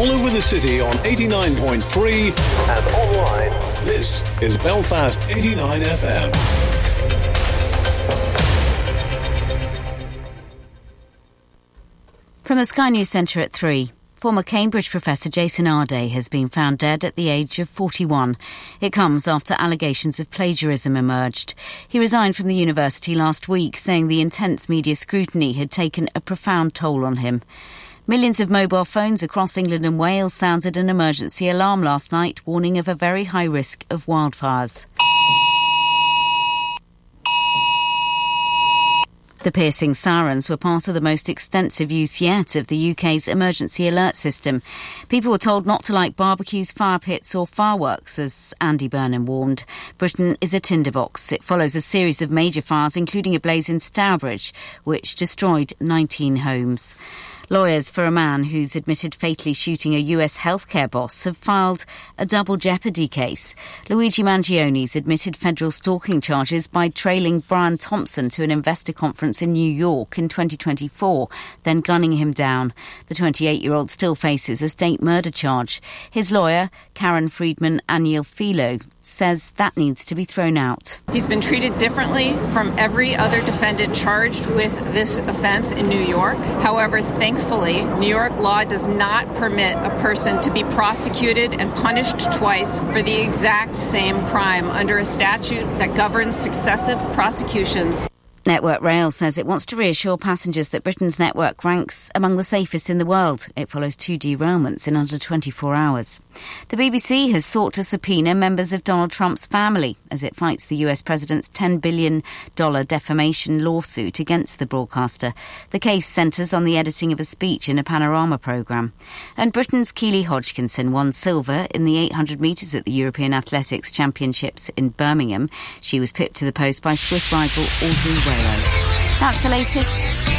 all over the city on 89.3 and online. This is Belfast 89 FM. From the Sky News Centre at 3. Former Cambridge professor Jason Arday has been found dead at the age of 41. It comes after allegations of plagiarism emerged. He resigned from the university last week, saying the intense media scrutiny had taken a profound toll on him. Millions of mobile phones across England and Wales sounded an emergency alarm last night, warning of a very high risk of wildfires. The piercing sirens were part of the most extensive use yet of the UK's emergency alert system. People were told not to light barbecues, fire pits or fireworks, as Andy Burnham warned. Britain is a tinderbox. It follows a series of major fires, including a blaze in Stourbridge, which destroyed 19 homes. Lawyers for a man who's admitted fatally shooting a US healthcare boss have filed a double jeopardy case. Luigi Mangioni's admitted federal stalking charges by trailing Brian Thompson to an investor conference in New York in 2024, then gunning him down. The 28-year-old still faces a state murder charge. His lawyer, Karen Friedman Anielfilo, says that needs to be thrown out. He's been treated differently from every other defendant charged with this offence in New York. However, thankfully, New York law does not permit a person to be prosecuted and punished twice for the exact same crime under a statute that governs successive prosecutions. Network Rail says it wants to reassure passengers that Britain's network ranks among the safest in the world. It follows 2 derailments in under 24 hours. The BBC has sought to subpoena members of Donald Trump's family as it fights the US president's $10 billion defamation lawsuit against the broadcaster. The case centres on the editing of a speech in a Panorama programme. And Britain's Keely Hodgkinson won silver in the 800 metres at the European Athletics Championships in Birmingham. She was pipped to the post by Swiss rival Audrey Wero. That's the latest.